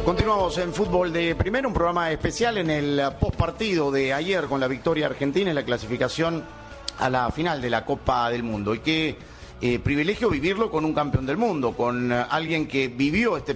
Continuamos en Fútbol de Primera, un programa especial en el postpartido de ayer con la victoria argentina en la clasificación a la final de la Copa del Mundo. Y qué privilegio vivirlo con un campeón del mundo, con alguien que vivió este